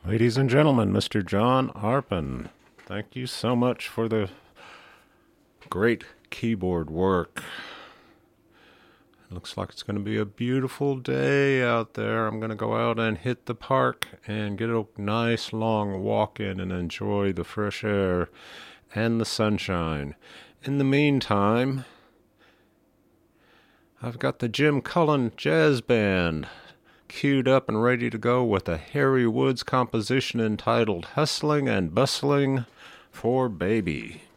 Ladies and gentlemen, Mr. John Arpin, thank you so much for the great keyboard work. It looks like it's going to be a beautiful day out there. I'm going to go out and hit the park and get a nice long walk in and enjoy the fresh air and the sunshine. In the meantime, I've got the Jim Cullen Jazz Band queued up and ready to go with a Harry Woods composition entitled Hustling and Bustling for Baby.